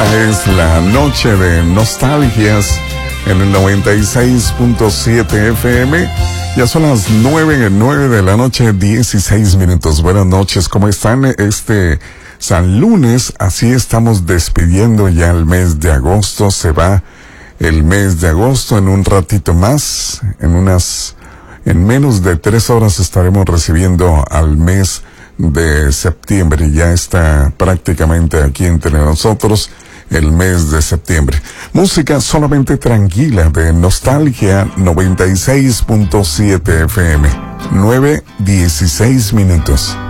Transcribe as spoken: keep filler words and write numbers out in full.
Esta es la noche de nostalgias en el noventa y seis punto siete F M. Ya son las nueve, nueve de la noche, dieciséis minutos. Buenas noches, ¿cómo están? Este San Lunes, así estamos despidiendo ya el mes de agosto. Se va el mes de agosto en un ratito más. En unas, en menos de tres horas estaremos recibiendo al mes de septiembre. Ya está prácticamente aquí entre nosotros el mes de septiembre. Música solamente tranquila de Nostalgia noventa y seis punto siete F M. nueve, dieciséis minutos.